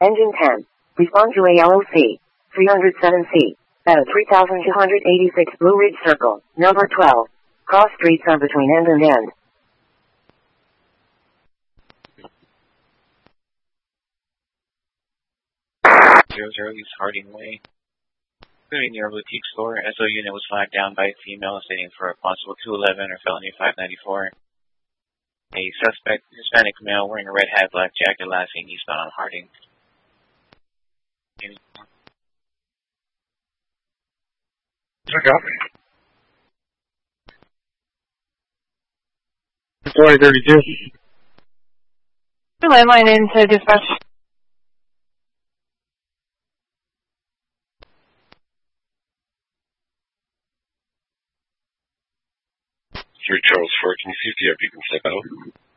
Engine 10. Respond to ALOC. 307C. At 3286 Blue Ridge Circle, number 12. Cross streets are between end and end. 00 East Harding Way. Including near a boutique store, SO unit was flagged down by a female stating for a possible 211 or felony 594. A suspect, Hispanic male, wearing a red hat, black jacket, last seen eastbound on Harding. Copy. Story 32. Landline into dispatch. Here, Charles Ford, can you see if the RP can step out?